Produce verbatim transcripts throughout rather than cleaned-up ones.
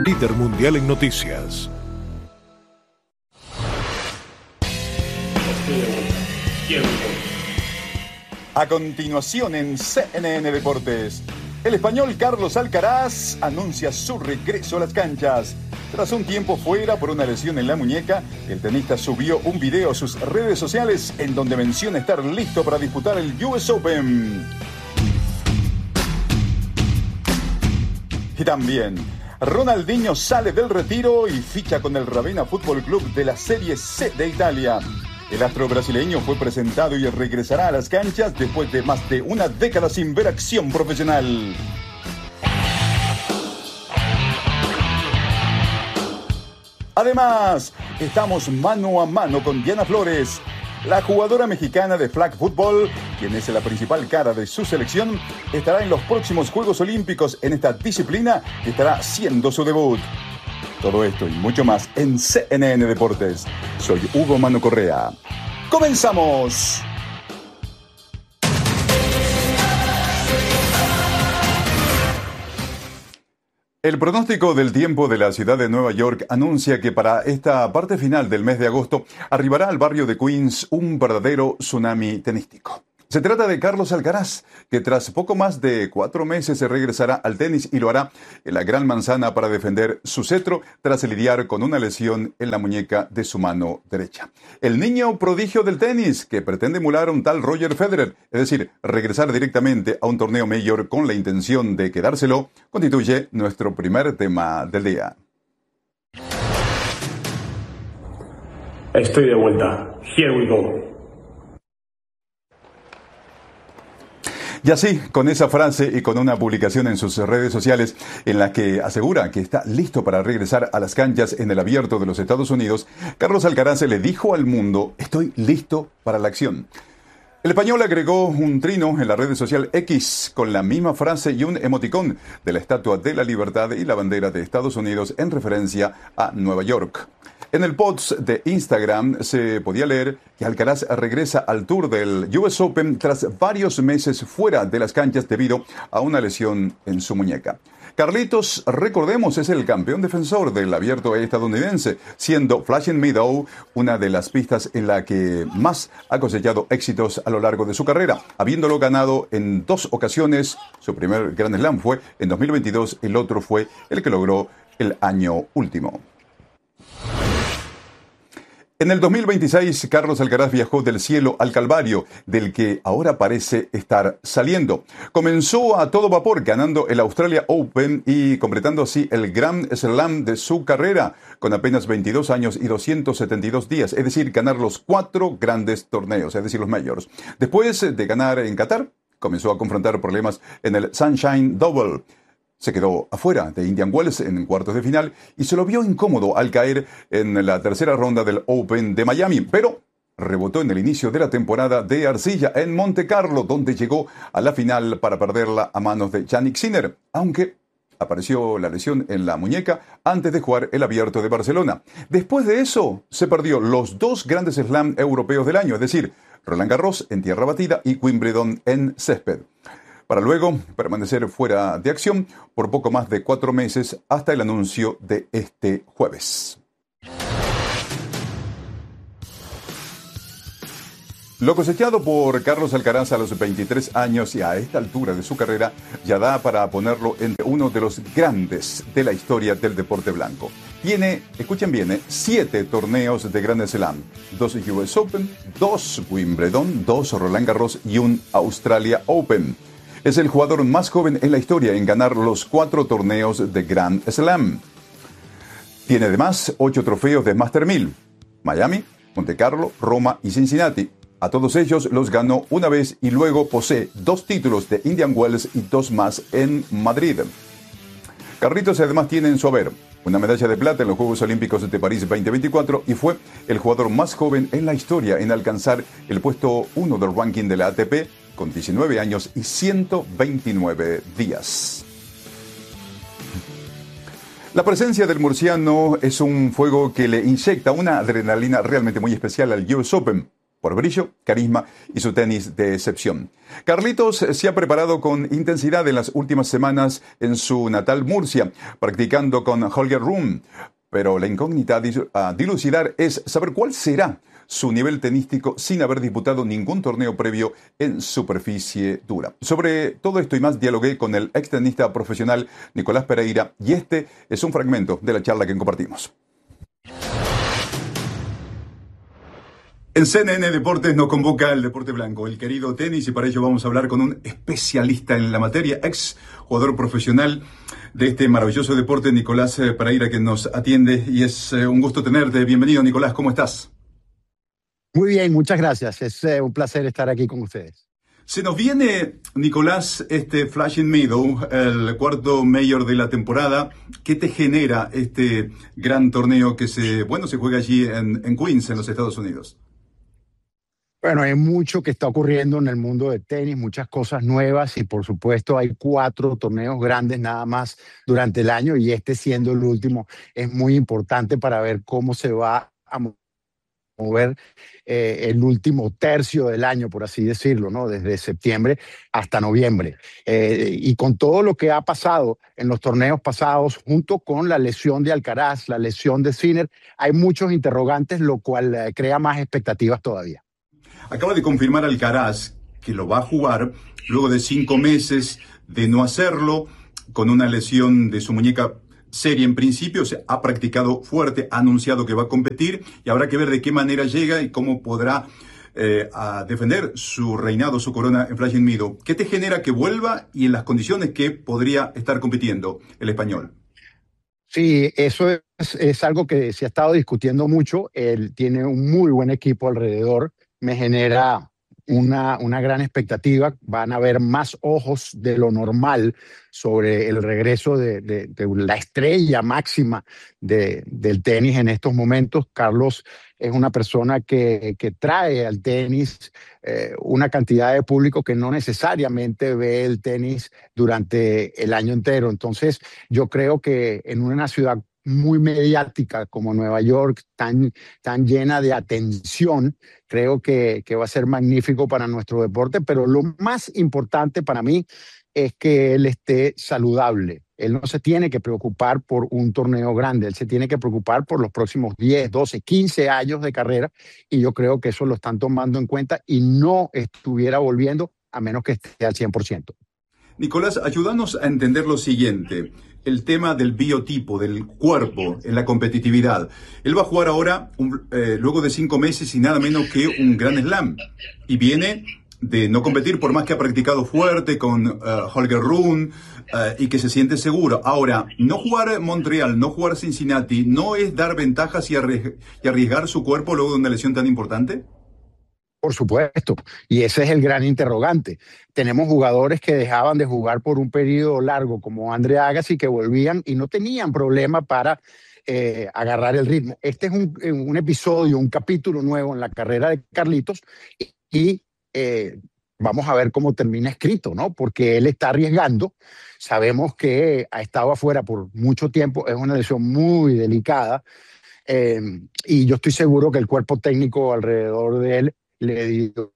líder mundial en noticias. A continuación en C N N Deportes, el español Carlos Alcaraz anuncia su regreso a las canchas. Tras un tiempo fuera por una lesión en la muñeca, el tenista subió un video a sus redes sociales en donde menciona estar listo para disputar el U S Open. Y también, Ronaldinho sale del retiro y ficha con el Ravenna Fútbol Club de la Serie C de Italia. El astro brasileño fue presentado y regresará a las canchas después de más de una década sin ver acción profesional. Además, estamos mano a mano con Diana Flores, la jugadora mexicana de flag football, quien es la principal cara de su selección, estará en los próximos Juegos Olímpicos en esta disciplina que estará haciendo su debut. Todo esto y mucho más en C N N Deportes. Soy Hugo Mano Correa. ¡Comenzamos! El pronóstico del tiempo de la ciudad de Nueva York anuncia que para esta parte final del mes de agosto arribará al barrio de Queens un verdadero tsunami tenístico. Se trata de Carlos Alcaraz, que tras poco más de cuatro meses se regresará al tenis y lo hará en la Gran Manzana para defender su cetro tras lidiar con una lesión en la muñeca de su mano derecha. El niño prodigio del tenis, que pretende emular a un tal Roger Federer, es decir, regresar directamente a un torneo mayor con la intención de quedárselo, constituye nuestro primer tema del día. Estoy de vuelta. Here we go. Y así, con esa frase y con una publicación en sus redes sociales en la que asegura que está listo para regresar a las canchas en el Abierto de los Estados Unidos, Carlos Alcaraz le dijo al mundo: estoy listo para la acción. El español agregó un trino en la red social X con la misma frase y un emoticón de la Estatua de la Libertad y la bandera de Estados Unidos en referencia a Nueva York. En el post de Instagram se podía leer que Alcaraz regresa al tour del U S Open tras varios meses fuera de las canchas debido a una lesión en su muñeca. Carlitos, recordemos, es el campeón defensor del abierto estadounidense, siendo Flushing Meadows una de las pistas en la que más ha cosechado éxitos a lo largo de su carrera, habiéndolo ganado en dos ocasiones. Su primer Grand Slam fue en dos mil veintidós, el otro fue el que logró el año último. En el dos mil veintiséis, Carlos Alcaraz viajó del cielo al calvario, del que ahora parece estar saliendo. Comenzó a todo vapor, ganando el Australia Open y completando así el Grand Slam de su carrera, con apenas veintidós años y doscientos setenta y dos días, es decir, ganar los cuatro grandes torneos, es decir, los majors. Después de ganar en Qatar, comenzó a confrontar problemas en el Sunshine Double. Se quedó afuera de Indian Wells en cuartos de final y se lo vio incómodo al caer en la tercera ronda del Open de Miami, pero rebotó en el inicio de la temporada de arcilla en Monte Carlo, donde llegó a la final para perderla a manos de Jannik Sinner, aunque apareció la lesión en la muñeca antes de jugar el Abierto de Barcelona. Después de eso, se perdió los dos grandes slam europeos del año, es decir, Roland Garros en tierra batida y Wimbledon en césped, para luego permanecer fuera de acción por poco más de cuatro meses hasta el anuncio de este jueves. Lo cosechado por Carlos Alcaraz a los veintitrés años y a esta altura de su carrera ya da para ponerlo entre uno de los grandes de la historia del deporte blanco. Tiene, escuchen bien, eh, siete torneos de Grand Slam, dos U S Open, dos Wimbledon, dos Roland Garros y un Australia Open. Es el jugador más joven en la historia en ganar los cuatro torneos de Grand Slam. Tiene además ocho trofeos de Master mil, Miami, Monte Carlo, Roma y Cincinnati. A todos ellos los ganó una vez y luego posee dos títulos de Indian Wells y dos más en Madrid. Carlitos además tiene en su haber una medalla de plata en los Juegos Olímpicos de París veinte veinticuatro y fue el jugador más joven en la historia en alcanzar el puesto uno del ranking de la A T P con diecinueve años y ciento veintinueve días. La presencia del murciano es un fuego que le inyecta una adrenalina realmente muy especial al U S Open. por brillo, carisma y su tenis de excepción. Carlitos se ha preparado con intensidad en las últimas semanas en su natal Murcia, practicando con Holger Rune. Pero la incógnita a dilucidar es saber cuál será su nivel tenístico sin haber disputado ningún torneo previo en superficie dura. Sobre todo esto y más dialogué con el extenista profesional Nicolás Pereira y este es un fragmento de la charla que compartimos. En C N N Deportes nos convoca el deporte blanco, el querido tenis, y para ello vamos a hablar con un especialista en la materia, ex jugador profesional de este maravilloso deporte, Nicolás Pereira, que nos atiende, y es un gusto tenerte. Bienvenido, Nicolás, ¿cómo estás? Muy bien, muchas gracias. Es eh, un placer estar aquí con ustedes. Se nos viene, Nicolás, este Flushing Meadows, el cuarto mayor de la temporada. ¿Qué te genera este gran torneo que se, bueno, se juega allí en, en Queens, en los Estados Unidos? Bueno, hay mucho que está ocurriendo en el mundo del tenis, muchas cosas nuevas y por supuesto hay cuatro torneos grandes nada más durante el año y este siendo el último es muy importante para ver cómo se va a mover eh, el último tercio del año, por así decirlo, ¿no? Desde septiembre hasta noviembre. Eh, y con todo lo que ha pasado en los torneos pasados, junto con la lesión de Alcaraz, la lesión de Sinner, hay muchos interrogantes, lo cual eh, crea más expectativas todavía. Acaba de confirmar Alcaraz que lo va a jugar luego de cinco meses de no hacerlo, con una lesión de su muñeca seria en principio. Se ha practicado fuerte, ha anunciado que va a competir y habrá que ver de qué manera llega y cómo podrá eh, a defender su reinado, su corona en Flushing Meadows. ¿Qué te genera que vuelva y en las condiciones que podría estar compitiendo el español? Sí, eso es, es algo que se ha estado discutiendo mucho. Él tiene un muy buen equipo alrededor. Me genera una, una gran expectativa. Van a haber más ojos de lo normal sobre el regreso de, de, de la estrella máxima de, del tenis en estos momentos. Carlos es una persona que, que trae al tenis eh, una cantidad de público que no necesariamente ve el tenis durante el año entero. Entonces, yo creo que en una ciudad muy mediática como Nueva York, tan, tan llena de atención, creo que, que va a ser magnífico para nuestro deporte, pero lo más importante para mí es que él esté saludable. Él no se tiene que preocupar por un torneo grande, él se tiene que preocupar por los próximos diez, doce, quince años de carrera y yo creo que eso lo están tomando en cuenta y no estuviera volviendo a menos que esté al cien por ciento. Nicolás, ayúdanos a entender lo siguiente, el tema del biotipo, del cuerpo en la competitividad. Él va a jugar ahora, un, eh, luego de cinco meses y nada menos que un Grand Slam. Y viene de no competir por más que ha practicado fuerte con uh, Holger Rune uh, y que se siente seguro. Ahora, no jugar Montreal, no jugar Cincinnati, ¿no es dar ventajas y, arri- y arriesgar su cuerpo luego de una lesión tan importante? Por supuesto, y ese es el gran interrogante. Tenemos jugadores que dejaban de jugar por un periodo largo, como Andre Agassi, que volvían y no tenían problema para eh, agarrar el ritmo. Este es un, un episodio, un capítulo nuevo en la carrera de Carlitos y, y eh, vamos a ver cómo termina escrito, ¿no? Porque él está arriesgando. Sabemos que ha estado afuera por mucho tiempo, es una lesión muy delicada eh, y yo estoy seguro que el cuerpo técnico alrededor de él le dio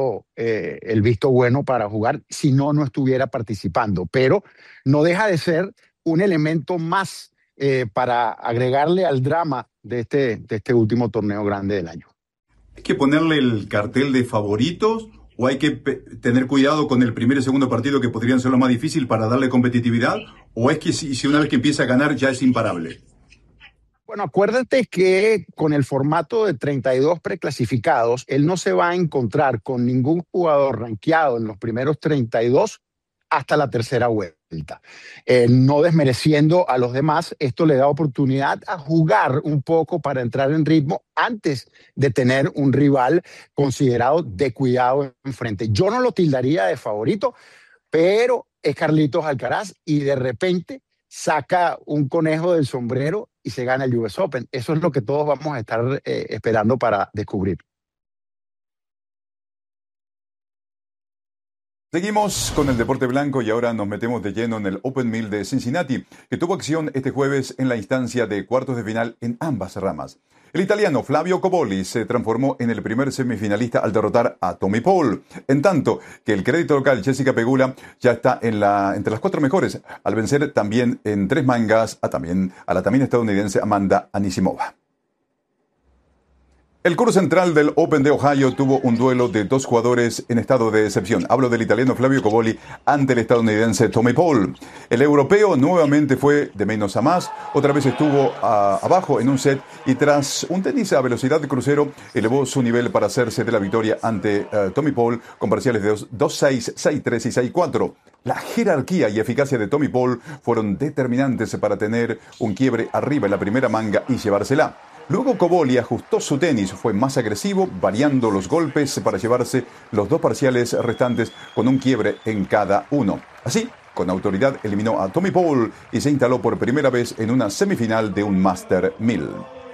eh, el visto bueno para jugar, si no, no estuviera participando. Pero no deja de ser un elemento más eh, para agregarle al drama de este, de este último torneo grande del año. ¿Hay que ponerle el cartel de favoritos o hay que tener cuidado con el primer y segundo partido que podrían ser lo más difícil para darle competitividad? ¿O es que si, si una vez que empieza a ganar ya es imparable? Bueno, acuérdate que con el formato de treinta y dos preclasificados, él no se va a encontrar con ningún jugador rankeado en los primeros treinta y dos hasta la tercera vuelta. Eh, no desmereciendo a los demás, esto le da oportunidad a jugar un poco para entrar en ritmo antes de tener un rival considerado de cuidado enfrente. Yo no lo tildaría de favorito, pero es Carlitos Alcaraz y de repente saca un conejo del sombrero y se gana el U S Open. Eso es lo que todos vamos a estar eh, esperando para descubrir. Seguimos con el deporte blanco y ahora nos metemos de lleno en el Open Mill de Cincinnati, que tuvo acción este jueves en la instancia de cuartos de final en ambas ramas. El italiano Flavio Cobolli se transformó en el primer semifinalista al derrotar a Tommy Paul, en tanto que el crédito local Jessica Pegula ya está en la, entre las cuatro mejores, al vencer también en tres mangas a, también, a la también estadounidense Amanda Anisimova. El curso central del Open de Ohio tuvo un duelo de dos jugadores en estado de excepción. Hablo del italiano Flavio Cobolli ante el estadounidense Tommy Paul. El europeo nuevamente fue de menos a más, otra vez estuvo a, abajo en un set y tras un tenis a velocidad de crucero elevó su nivel para hacerse de la victoria ante uh, Tommy Paul con parciales de dos seis, seis tres y seis cuatro. La jerarquía y eficacia de Tommy Paul fueron determinantes para tener un quiebre arriba en la primera manga y llevársela. Luego Cobolli ajustó su tenis, fue más agresivo, variando los golpes para llevarse los dos parciales restantes con un quiebre en cada uno. Así, con autoridad eliminó a Tommy Paul y se instaló por primera vez en una semifinal de un Master mil.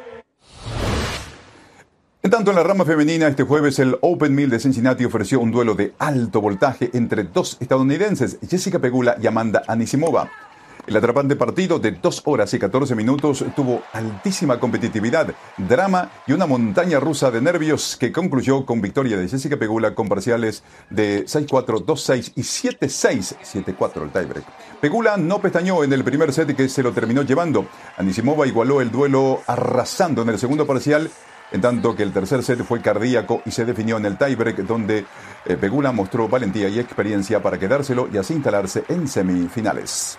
En tanto, en la rama femenina, este jueves el Open mil de Cincinnati ofreció un duelo de alto voltaje entre dos estadounidenses, Jessica Pegula y Amanda Anisimova. El atrapante partido de dos horas y catorce minutos tuvo altísima competitividad, drama y una montaña rusa de nervios que concluyó con victoria de Jessica Pegula con parciales de seis cuatro, dos seis y siete seis, siete cuatro el tiebreak. Pegula no pestañó en el primer set que se lo terminó llevando. Anisimova igualó el duelo arrasando en el segundo parcial, en tanto que el tercer set fue cardíaco y se definió en el tiebreak donde eh, Pegula mostró valentía y experiencia para quedárselo y así instalarse en semifinales.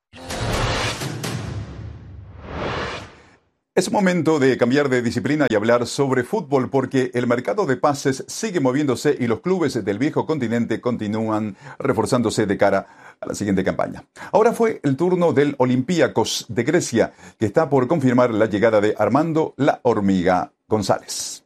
Es momento de cambiar de disciplina y hablar sobre fútbol porque el mercado de pases sigue moviéndose y los clubes del viejo continente continúan reforzándose de cara a la siguiente campaña. Ahora fue el turno del Olympiacos de Grecia, que está por confirmar la llegada de Armando "La Hormiga" González.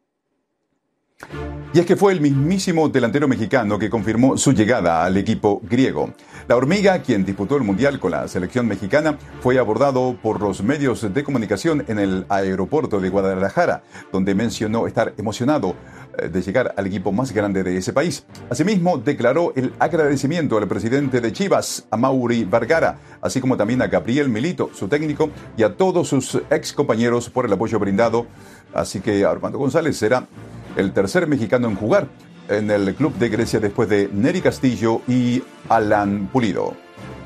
Y es que fue el mismísimo delantero mexicano que confirmó su llegada al equipo griego. La Hormiga, quien disputó el Mundial con la selección mexicana, fue abordado por los medios de comunicación en el aeropuerto de Guadalajara, donde mencionó estar emocionado de llegar al equipo más grande de ese país. Asimismo, declaró el agradecimiento al presidente de Chivas, Amaury Vergara, así como también a Gabriel Milito, su técnico, y a todos sus ex compañeros por el apoyo brindado. Así que Armando González será el tercer mexicano en jugar en el club de Grecia después de Nery Castillo y Alan Pulido.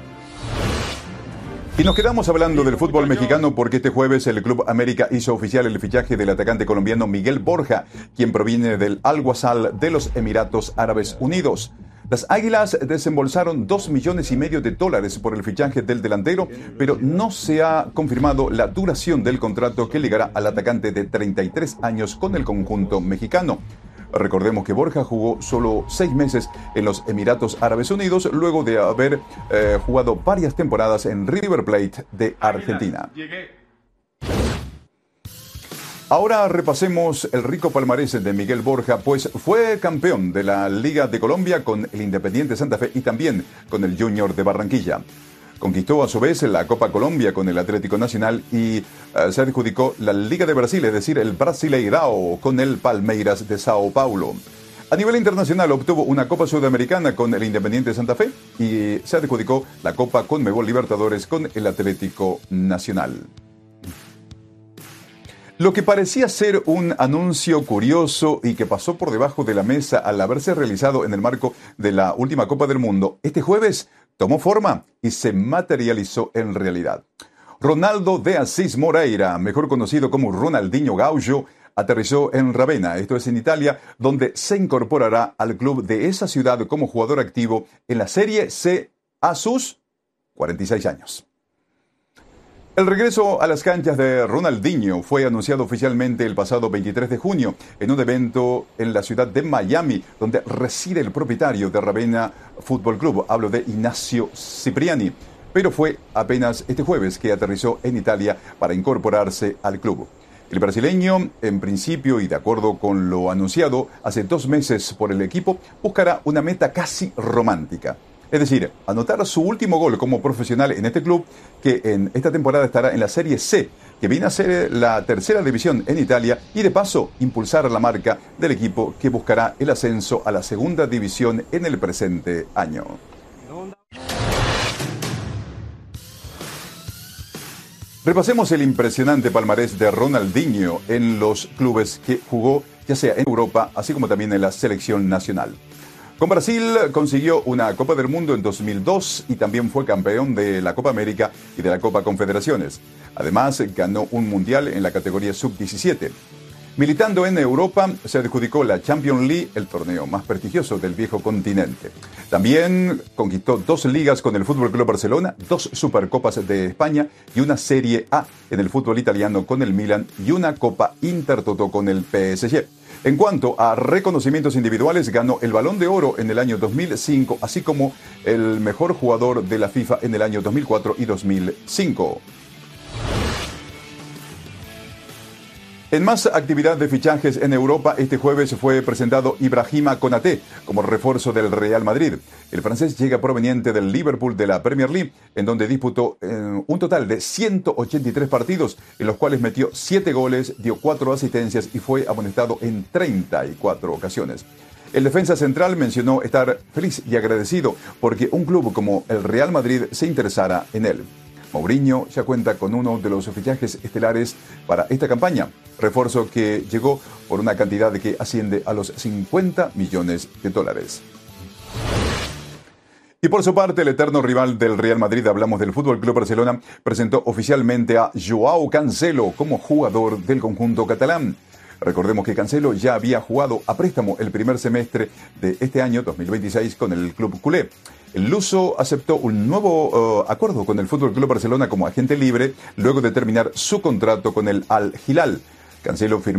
Y nos quedamos hablando del fútbol mexicano porque este jueves el Club América hizo oficial el fichaje del atacante colombiano Miguel Borja, quien proviene del Al-Wasal de los Emiratos Árabes Unidos. Las Águilas desembolsaron dos millones y medio de dólares por el fichaje del delantero, pero no se ha confirmado la duración del contrato que ligará al atacante de treinta y tres años con el conjunto mexicano. Recordemos que Borja jugó solo seis meses en los Emiratos Árabes Unidos, luego de haber eh, jugado varias temporadas en River Plate de Argentina. Ahora repasemos el rico palmarés de Miguel Borja, pues fue campeón de la Liga de Colombia con el Independiente Santa Fe y también con el Junior de Barranquilla. Conquistó a su vez la Copa Colombia con el Atlético Nacional y uh, se adjudicó la Liga de Brasil, es decir, el Brasileirao con el Palmeiras de Sao Paulo. A nivel internacional obtuvo una Copa Sudamericana con el Independiente Santa Fe y se adjudicó la Copa Conmebol Libertadores con el Atlético Nacional. Lo que parecía ser un anuncio curioso y que pasó por debajo de la mesa al haberse realizado en el marco de la última Copa del Mundo, este jueves tomó forma y se materializó en realidad. Ronaldo de Assis Moreira, mejor conocido como Ronaldinho Gaúcho, aterrizó en Ravenna, esto es en Italia, donde se incorporará al club de esa ciudad como jugador activo en la Serie C a sus cuarenta y seis años. El regreso a las canchas de Ronaldinho fue anunciado oficialmente el pasado veintitrés de junio en un evento en la ciudad de Miami, donde reside el propietario de Ravenna Fútbol Club. Hablo de Ignacio Cipriani, pero fue apenas este jueves que aterrizó en Italia para incorporarse al club. El brasileño, en principio y de acuerdo con lo anunciado hace dos meses por el equipo, buscará una meta casi romántica. Es decir, anotar su último gol como profesional en este club, que en esta temporada estará en la Serie C, que viene a ser la tercera división en Italia, y de paso impulsar la marca del equipo que buscará el ascenso a la segunda división en el presente año. Repasemos el impresionante palmarés de Ronaldinho en los clubes que jugó, ya sea en Europa, así como también en la selección nacional. Con Brasil consiguió una Copa del Mundo en dos mil dos y también fue campeón de la Copa América y de la Copa Confederaciones. Además, ganó un mundial en la categoría sub diecisiete. Militando en Europa, se adjudicó la Champions League, el torneo más prestigioso del viejo continente. También conquistó dos ligas con el Fútbol Club Barcelona, dos Supercopas de España y una Serie A en el fútbol italiano con el Milan y una Copa Intertoto con el P S G. En cuanto a reconocimientos individuales, ganó el Balón de Oro en el año dos mil cinco, así como el mejor jugador de la FIFA en el año dos mil cuatro y dos mil cinco. En más actividad de fichajes en Europa, este jueves fue presentado Ibrahima Konaté como refuerzo del Real Madrid. El francés llega proveniente del Liverpool de la Premier League, en donde disputó eh, un total de ciento ochenta y tres partidos, en los cuales metió siete goles, dio cuatro asistencias y fue amonestado en treinta y cuatro ocasiones. El defensa central mencionó estar feliz y agradecido porque un club como el Real Madrid se interesara en él. Mourinho ya cuenta con uno de los fichajes estelares para esta campaña, refuerzo que llegó por una cantidad que asciende a los cincuenta millones de dólares. Y por su parte, el eterno rival del Real Madrid, hablamos del F C Barcelona, presentó oficialmente a Joao Cancelo como jugador del conjunto catalán. Recordemos que Cancelo ya había jugado a préstamo el primer semestre de este año dos mil veintiséis con el club culé. El luso aceptó un nuevo uh, acuerdo con el F C Barcelona como agente libre luego de terminar su contrato con el Al Hilal. Cancelo firmó